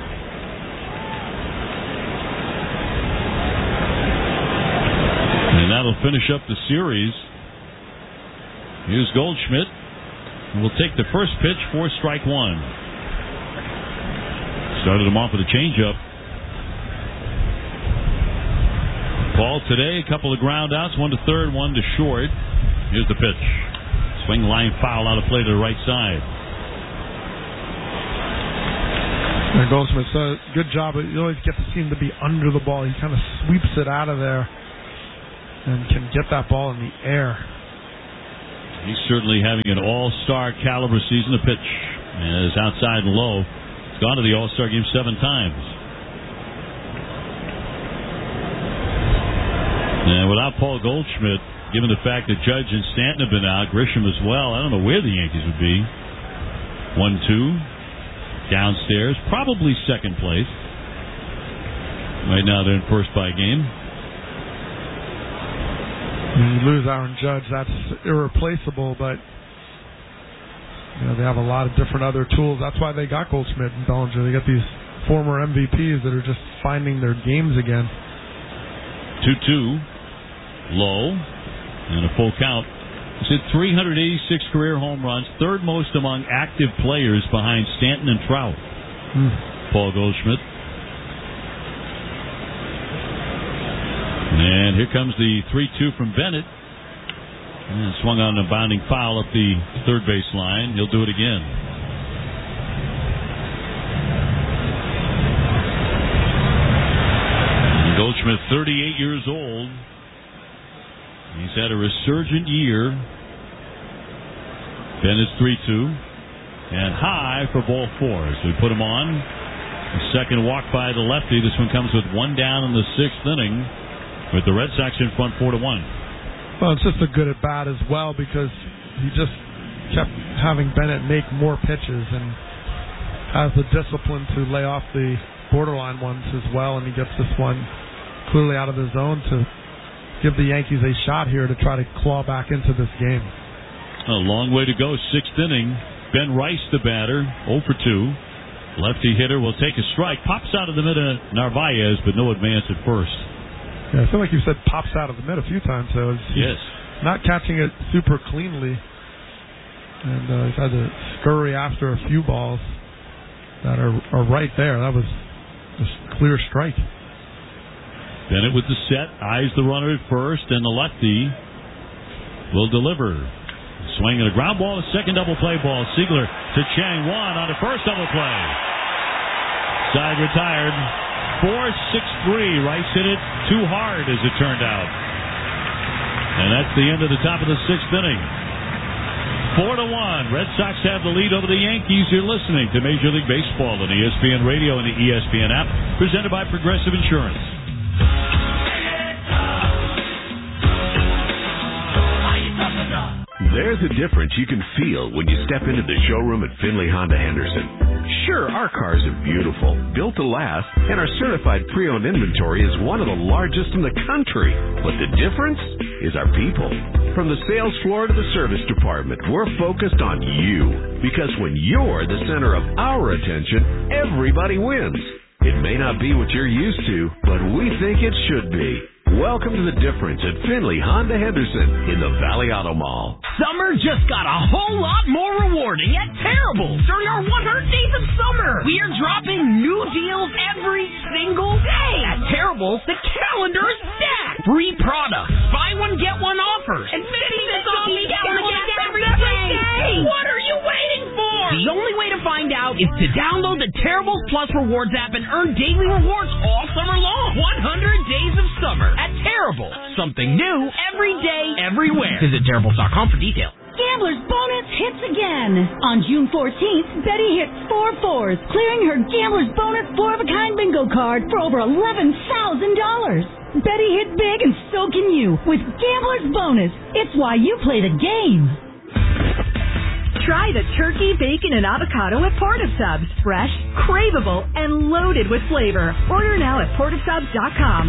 And that'll finish up the series. Here's Goldschmidt. We'll take the first pitch for strike one. Started him off with a changeup. Paul today, a couple of ground outs, one to third, one to short. Here's the pitch. Swing line foul out of play to the right side. And Goldschmidt says, good job. You always get to see him to be under the ball. He kind of sweeps it out of there and can get that ball in the air. He's certainly having an all-star caliber season. The pitch is outside and low. He's gone to the all-star game seven times. And without Paul Goldschmidt, given the fact that Judge and Stanton have been out, Grisham as well, I don't know where the Yankees would be. one two. Downstairs. Probably second place. Right now they're in first by game. When you lose Aaron Judge, that's irreplaceable, but you know, they have a lot of different other tools. That's why they got Goldschmidt and Bellinger. They got these former M V Ps that are just finding their games again. two two. Low. And a full count. He's hit three hundred eighty-six career home runs, third most among active players behind Stanton and Trout. Hmm. Paul Goldschmidt. And here comes the three two from Bennett. And swung on a bounding foul up the third base line. He'll do it again. And Goldschmidt, thirty-eight years old. He's had a resurgent year. Bennett's three two. And high for ball four. So we put him on. The second walk by the lefty. This one comes with one down in the sixth inning, with the Red Sox in front four to one. Well, it's just a good at bat as well because he just kept having Bennett make more pitches and has the discipline to lay off the borderline ones as well. And he gets this one clearly out of the zone to give the Yankees a shot here to try to claw back into this game. A long way to go. Sixth inning. Ben Rice, the batter, oh for two. Lefty hitter will take a strike. Pops out of the mid of Narvaez, but no advance at first. Yeah, I feel like you said pops out of the mid a few times. So it's yes. Not catching it super cleanly. And uh, he's had to scurry after a few balls that are, are right there. That was a clear strike. Bennett with the set, eyes the runner at first, and the lefty will deliver. Swing and a ground ball, a second double play ball. Siegler to Chang Wan on the first double play. Side retired. four six three. Rice hit it too hard, as it turned out. And that's the end of the top of the sixth inning. Four to one. Red Sox have the lead over the Yankees. You're listening to Major League Baseball on E S P N Radio and the E S P N app, presented by Progressive Insurance. There's a difference you can feel when you step into the showroom at Finley Honda Henderson. Sure, our cars are beautiful, built to last, and our certified pre-owned inventory is one of the largest in the country. But the difference is our people. From the sales floor to the service department, we're focused on you. Because when you're the center of our attention, everybody wins. It may not be what you're used to, but we think it should be. Welcome to the difference at Finley Honda Henderson in the Valley Auto Mall. Summer just got a whole lot more rewarding at Terribles during our one hundred days of summer. We are dropping new deals every single day. At Terribles, the calendar is stacked. Free products, buy one, get one offers, and fifty cents off gallon of gas every day. What are you waiting for? The only way to find out is to download the Terribles Plus Rewards app and earn daily rewards all summer long. one hundred days of summer at Terrible. Something new every day, everywhere. Visit Terribles dot com for details. Gambler's Bonus hits again. On June fourteenth, Betty hit four fours, clearing her Gambler's Bonus four-of-a-kind bingo card for over eleven thousand dollars. Betty hit big and so can you with Gambler's Bonus. It's why you play the game. Try the turkey, bacon, and avocado at Portasubs. Fresh, craveable, and loaded with flavor. Order now at Portasubs dot com.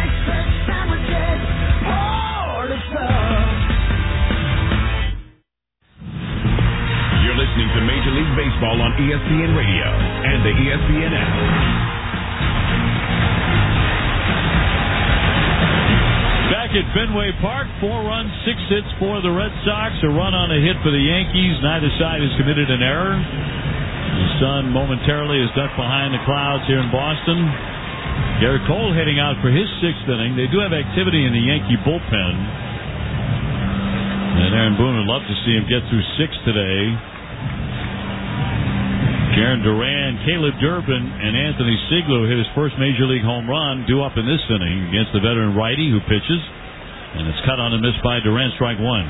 You're listening to Major League Baseball on E S P N Radio and the E S P N app. Back at Fenway Park, four runs, six hits for the Red Sox, a run on a hit for the Yankees. Neither side has committed an error. The sun momentarily is ducked behind the clouds here in Boston. Garrett Cole heading out for his sixth inning. They do have activity in the Yankee bullpen. And Aaron Boone would love to see him get through six today. Jaron Duran, Caleb Durbin, and Anthony Siglo hit his first Major League home run due up in this inning against the veteran righty who pitches. And it's cut on and missed by Duran, strike one.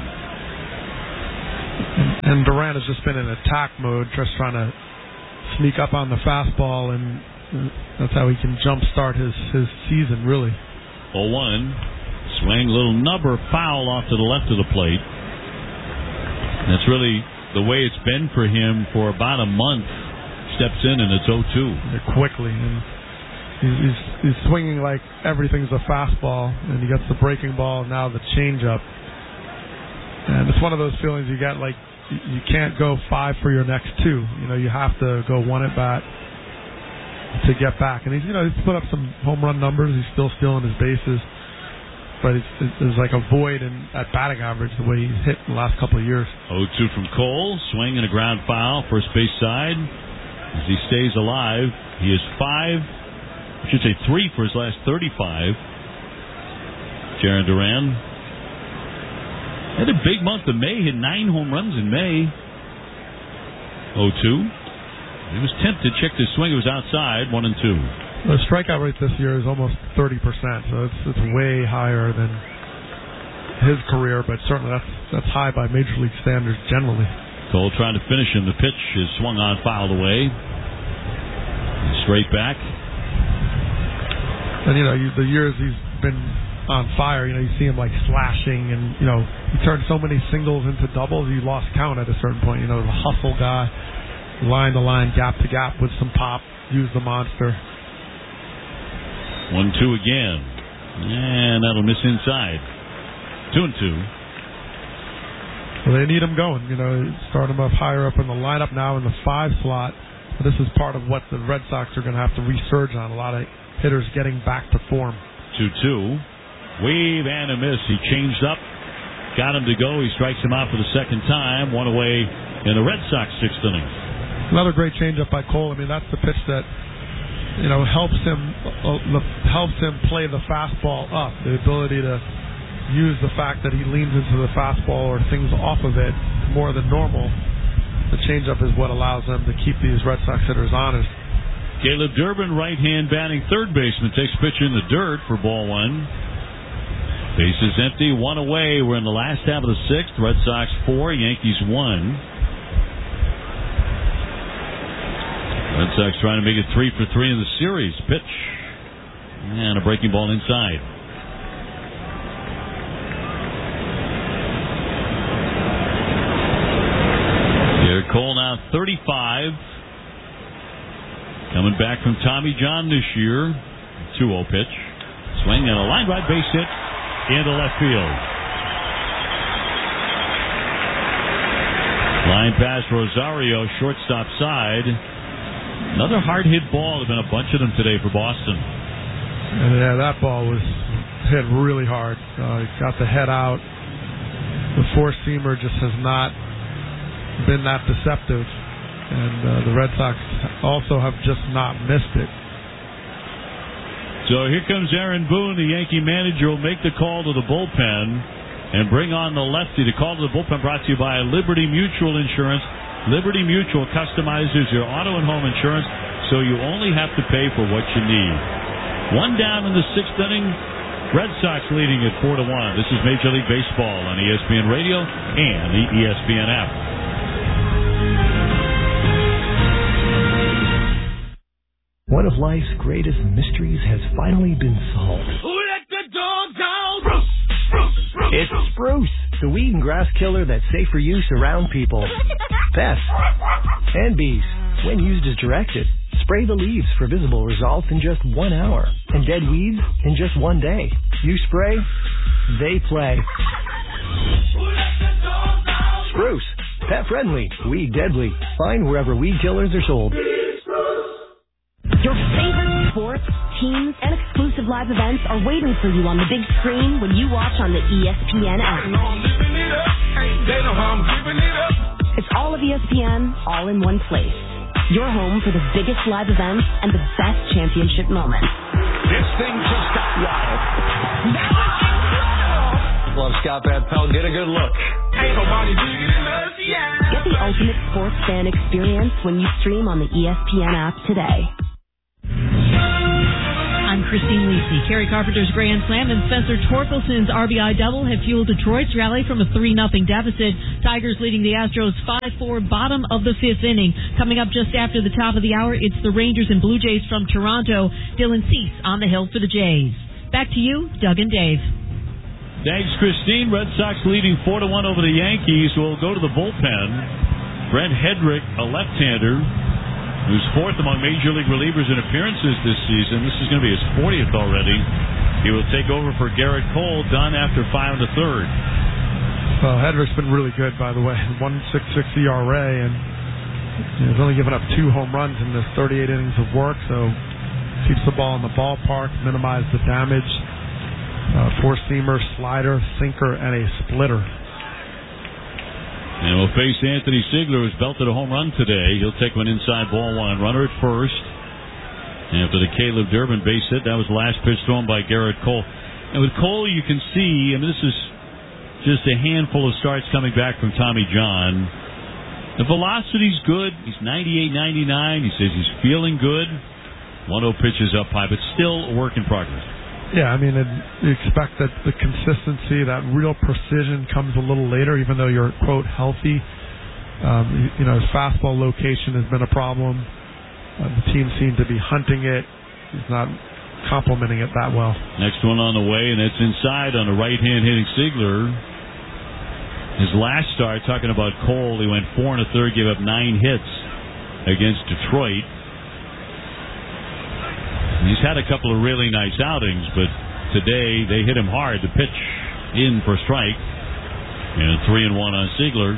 And Duran has just been in attack mode, just trying to sneak up on the fastball, and that's how he can jumpstart his, his season, really. oh one. Swing, little number, foul off to the left of the plate. And that's really the way it's been for him for about a month. Steps in, and it's oh two. Quickly, and he's, he's, he's swinging like everything's a fastball, and he gets the breaking ball, and now the changeup. And it's one of those feelings you get, like you can't go five for your next two. You know, you have to go one at bat to get back. And he's, you know, he's put up some home run numbers. He's still stealing his bases, but it's, it's like a void in at batting average the way he's hit in the last couple of years. oh two from Cole, swing and a ground foul, first base side. As he stays alive, he is five, I should say three for his last thirty-five. Jaron Duran had a big month of May, hit nine home runs in May. oh two. He was tempted, checked his swing, it was outside, one and two. The strikeout rate this year is almost thirty percent, so it's it's way higher than his career, but certainly that's that's high by Major League standards generally. Cole trying to finish him. The pitch is swung on, fouled away. Straight back. And, you know, you, the years he's been on fire, you know, you see him, like, slashing, and, you know, he turned so many singles into doubles, he lost count at a certain point. You know, the hustle guy, line to line, gap to gap with some pop, use the monster. one two again. And that'll miss inside. Two and two. Well, they need him going. You know, start him up higher up in the lineup now in the five slot. This is part of what the Red Sox are going to have to resurge on. A lot of hitters getting back to form. two two. Wave and a miss. He changed up. Got him to go. He strikes him out for the second time. One away in the Red Sox sixth inning. Another great changeup by Cole. I mean, that's the pitch that, you know, helps him uh, helps him play the fastball up. The ability to use the fact that he leans into the fastball or things off of it more than normal. The changeup is what allows them to keep these Red Sox hitters honest. Caleb Durbin, right-hand batting third baseman, takes pitch in the dirt for ball one. Base is empty, one away. We're in the last half of the sixth. Red Sox four, Yankees one. Red Sox trying to make it three for three in the series. Pitch. And a breaking ball inside. Cole now thirty-five. Coming back from Tommy John this year. two oh pitch. Swing and a line drive base hit into left field. Line pass Rosario, shortstop side. Another hard hit ball. There's been a bunch of them today for Boston. And yeah, that ball was hit really hard. Uh, got the head out. The four-seamer just has not been that deceptive, and uh, the Red Sox also have just not missed it. So here comes Aaron Boone, the Yankee manager, will make the call to the bullpen and bring on the lefty. The call to the bullpen brought to you by Liberty Mutual Insurance. Liberty Mutual customizes your auto and home insurance so you only have to pay for what you need. One down in the sixth inning. Red Sox leading at four to one. This is Major League Baseball on E S P N Radio and the E S P N app. One of life's greatest mysteries has finally been solved. Who let the dogs out? Bruce, Bruce, Bruce. It's Spruce, the weed and grass killer that's safe for use around people, pests, and bees. When used as directed, spray the leaves for visible results in just one hour, and dead weeds in just one day. You spray, they play. Who let the dogs out? Spruce, pet friendly, weed deadly. Find wherever weed killers are sold. Your favorite sports, teams, and exclusive live events are waiting for you on the big screen when you watch on the E S P N app. It's all of E S P N, all in one place. Your home for the biggest live events and the best championship moments. This thing just got wild. That was incredible. Love Scott Van Pelt. Get a good look. Ain't nobody bigger than us, yeah. Get the ultimate sports fan experience when you stream on the E S P N app today. I'm Christine Lisi. Kerry Carpenter's Grand Slam and Spencer Torkelson's R B I double have fueled Detroit's rally from a three nothing deficit. Tigers leading the Astros five four, bottom of the fifth inning. Coming up just after the top of the hour, it's the Rangers and Blue Jays from Toronto. Dylan Cease on the hill for the Jays. Back to you, Doug and Dave. Thanks, Christine. Red Sox leading four to one over the Yankees. We'll go to the bullpen. Brent Hedrick, a left-hander, who's fourth among Major League relievers in appearances this season. This is going to be his fortieth already. He will take over for Garrett Cole, done after five and a third. Well, Hedrick's been really good, by the way. one point six six E R A, and he's only given up two home runs in this thirty-eight innings of work, so keeps the ball in the ballpark, minimize the damage. Uh, four-seamer, slider, sinker, and a splitter. And we'll face Anthony Ziegler, who's belted a home run today. He'll take one inside, ball one. Runner at first. After the Caleb Durbin base hit, that was the last pitch thrown by Garrett Cole. And with Cole, you can see, I mean, this is just a handful of starts coming back from Tommy John. The velocity's good. He's ninety-eight ninety-nine. He says he's feeling good. one oh pitches up high, but still a work in progress. Yeah, I mean, you expect that the consistency, that real precision comes a little later, even though you're, quote, healthy. Um, you, you know, his fastball location has been a problem. Uh, the team seemed to be hunting it. He's not complimenting it that well. Next one on the way, and it's inside on the right-hand hitting Ziegler. His last start, talking about Cole, he went four and a third, gave up nine hits against Detroit. He's had a couple of really nice outings, but today they hit him hard. The pitch in for strike, and three and one on Ziegler.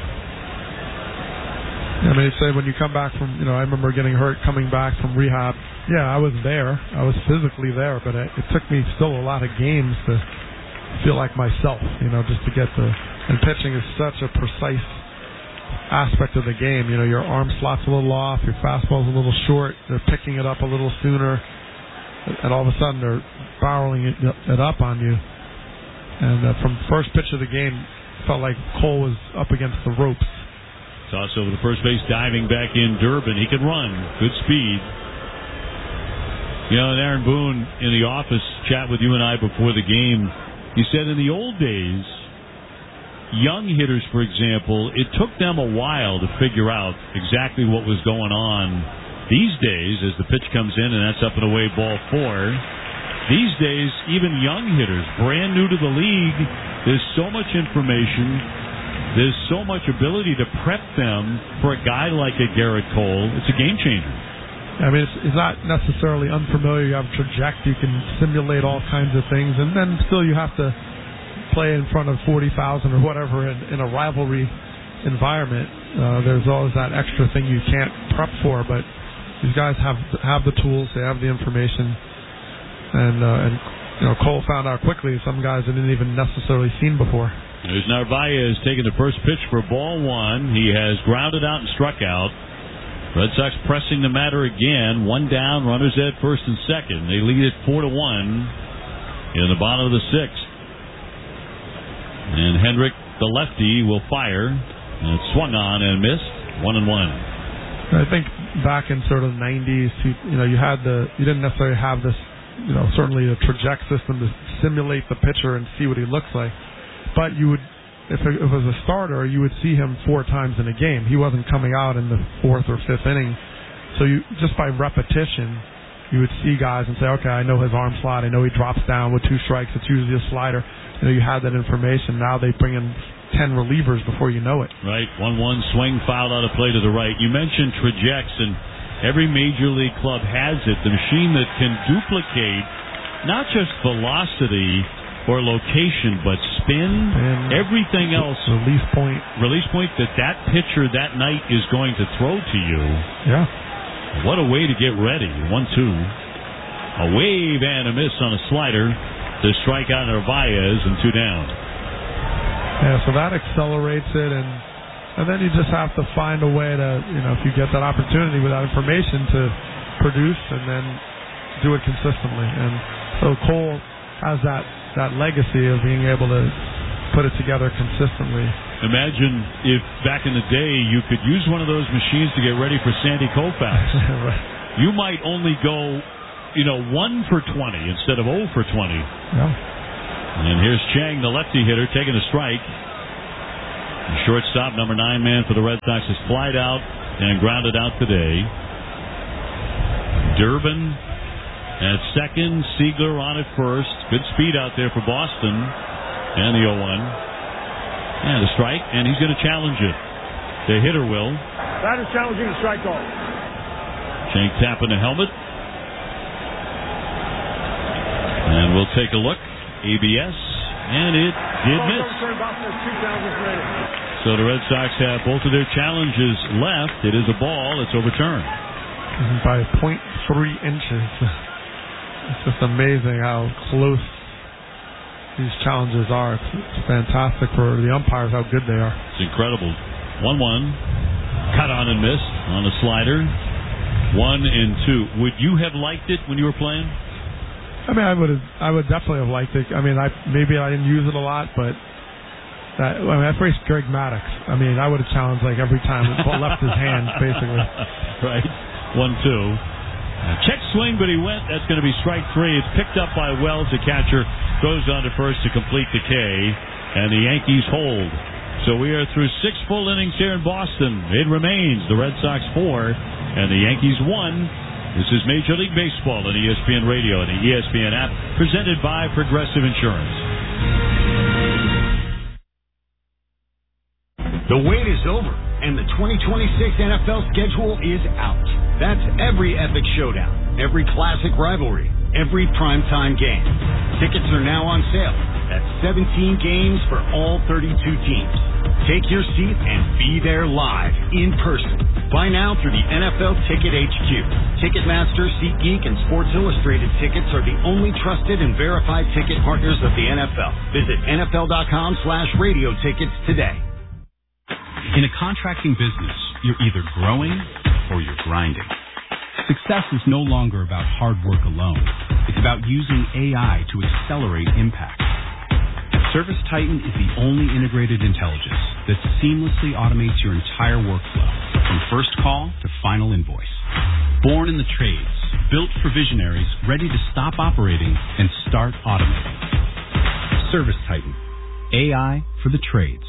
I mean, say when you come back from, you know, I remember getting hurt coming back from rehab. Yeah, I was there. I was physically there, but it, it took me still a lot of games to feel like myself, you know, just to get the. And pitching is such a precise aspect of the game. You know, your arm slot's a little off, your fastball's a little short, they're picking it up a little sooner, and all of a sudden they're barreling it, it up on you. And uh, from first pitch of the game, it felt like Cole was up against the ropes. Toss over to first base, diving back in Durbin. He can run, good speed. You know, and Aaron Boone in the office chat with you and I before the game, he said in the old days, young hitters, for example, it took them a while to figure out exactly what was going on. These days, as the pitch comes in, and that's up and away, ball four, these days, even young hitters, brand new to the league, there's so much information, there's so much ability to prep them for a guy like a Garrett Cole. It's a game changer. I mean, it's, it's not necessarily unfamiliar. You have a trajectory, you can simulate all kinds of things, and then still you have to play in front of forty thousand or whatever in, in a rivalry environment. Uh, there's always that extra thing you can't prep for, but these guys have have the tools, they have the information, and uh, and you know, Cole found out quickly some guys I didn't even necessarily seen before. There's Narvaez taking the first pitch for ball one. He has grounded out and struck out. Red Sox pressing the matter again. One down, runners at first and second. They lead it four to one in the bottom of the sixth. And Hendrick, the lefty, will fire. And it swung on and missed. One and one. I think back in sort of nineties, you know, you had the, you didn't necessarily have this, you know, certainly a traject system to simulate the pitcher and see what he looks like. But you would, if it was a starter, you would see him four times in a game. He wasn't coming out in the fourth or fifth inning. So you, just by repetition, you would see guys and say, okay, I know his arm slot. I know he drops down with two strikes. It's usually a slider. You know, you had that information. Now they bring in ten relievers before you know it. Right. one one swing, fouled out of play to the right. You mentioned trajects, and every major league club has it. The machine that can duplicate not just velocity or location, but spin, and everything else. Release point. Release point that that pitcher that night is going to throw to you. Yeah. What a way to get ready. one two. A wave and a miss on a slider to strike out Narvaez, and two down. Yeah, so that accelerates it, and and then you just have to find a way to, you know, if you get that opportunity with that information, to produce and then do it consistently. And so Cole has that, that legacy of being able to put it together consistently. Imagine if back in the day you could use one of those machines to get ready for Sandy Koufax. Right. You might only go, you know, one for twenty instead of zero for twenty. Yeah. And here's Chang, the lefty hitter, taking a strike. The shortstop, number nine man for the Red Sox, is flied out and grounded out today. Durbin at second, Siegler on at first. Good speed out there for Boston. And the oh one. And a strike, and he's going to challenge it. The hitter will. That is challenging the strike call. Chang tapping the helmet. And we'll take a look. A B S, and it did miss. So the Red Sox have both of their challenges left. It is a ball. It's overturned. By zero point three inches. It's just amazing how close these challenges are. It's, it's fantastic for the umpires how good they are. It's incredible. one one. Cut on and missed on a slider. one and two. Would you have liked it when you were playing? I mean, I would have. I would definitely have liked it. I mean, I maybe I didn't use it a lot, but that, I mean, I faced Greg Maddux. I mean, I would have challenged like every time the ball left his hand, basically. Right. one two. Check swing, but he went. That's going to be strike three. It's picked up by Wells, the catcher. Goes on to first to complete the K, and the Yankees hold. So we are through six full innings here in Boston. It remains the Red Sox four and the Yankees one. This is Major League Baseball on E S P N Radio and the E S P N app, presented by Progressive Insurance. The wait is over, and the twenty twenty-six N F L schedule is out. That's every epic showdown, every classic rivalry, every primetime game. Tickets are now on sale. That's seventeen games for all thirty-two teams. Take your seat and be there live, in person. Buy now through the N F L Ticket H Q. Ticketmaster, SeatGeek, and Sports Illustrated tickets are the only trusted and verified ticket partners of the N F L. Visit nfl.com slash radio tickets today. In a contracting business, you're either growing or you're grinding. Success is no longer about hard work alone. It's about using A I to accelerate impact. ServiceTitan is the only integrated intelligence that seamlessly automates your entire workflow, from first call to final invoice. Born in the trades, built for visionaries ready to stop operating and start automating. ServiceTitan, A I for the trades.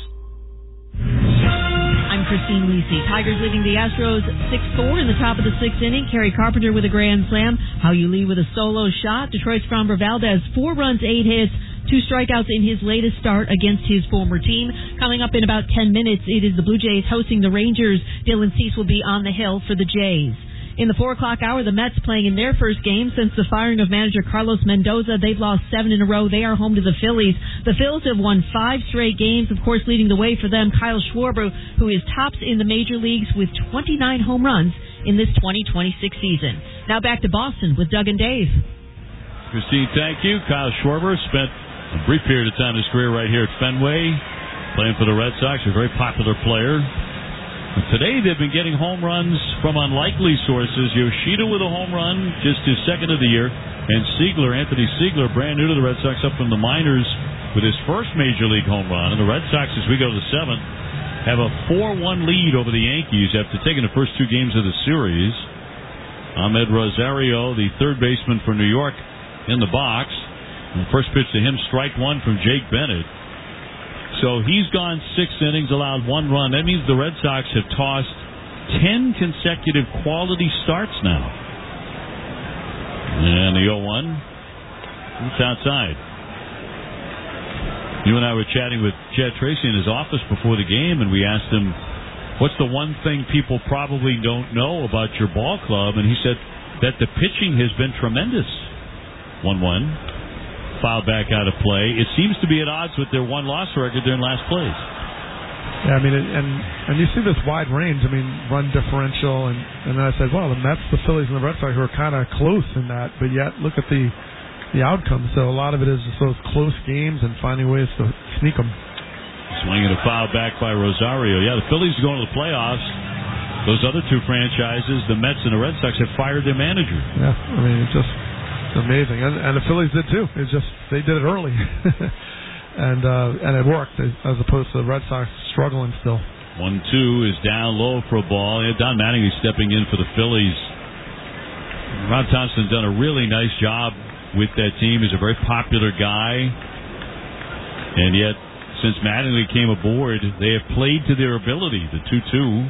I'm Christine Lisi. Tigers leading the Astros six four in the top of the sixth inning. Kerry Carpenter with a grand slam. How you lead with a solo shot. Detroit's Framber Valdez, four runs, eight hits, two strikeouts in his latest start against his former team. Coming up in about ten minutes, it is the Blue Jays hosting the Rangers. Dylan Cease will be on the hill for the Jays. In the four o'clock hour, the Mets playing in their first game since the firing of manager Carlos Mendoza. They've lost seven in a row. They are home to the Phillies. The Phils have won five straight games, of course, leading the way for them, Kyle Schwarber, who is tops in the major leagues with twenty-nine home runs in this twenty twenty-six season. Now back to Boston with Doug and Dave. Christine, thank you. Kyle Schwarber spent a brief period of time in his career right here at Fenway, playing for the Red Sox, a very popular player. Today they've been getting home runs from unlikely sources. Yoshida with a home run, just his second of the year, and Siegler, Anthony Siegler, brand new to the Red Sox, up from the minors with his first major league home run. And the Red Sox, as we go to the seventh, have a four one lead over the Yankees after taking the first two games of the series. Ahmed Rosario, the third baseman for New York, in the box. And the first pitch to him, strike one from Jake Bennett. So he's gone six innings, allowed one run. That means the Red Sox have tossed ten consecutive quality starts now. And the oh one, it's outside. You and I were chatting with Chad Tracy in his office before the game, and we asked him, what's the one thing people probably don't know about your ball club? And he said that the pitching has been tremendous. one one. Fouled back out of play. It seems to be at odds with their one-loss record. They're in last place. Yeah, I mean, and and you see this wide range. I mean, run differential, and, and then I said, well, the Mets, the Phillies, and the Red Sox are kind of close in that, but yet look at the the outcome. So a lot of it is just those close games and finding ways to sneak them. Swinging a foul back by Rosario. Yeah, the Phillies are going to the playoffs. Those other two franchises, the Mets and the Red Sox, have fired their manager. Yeah, I mean, it's just... amazing, and, and the Phillies did too. It's just they did it early. and uh, and it worked as opposed to the Red Sox struggling still. one two is down low for a ball. Yeah, Don Mattingly stepping in for the Phillies. Ron Thompson's done a really nice job with that team. He's a very popular guy. And yet, since Mattingly came aboard, they have played to their ability. The two two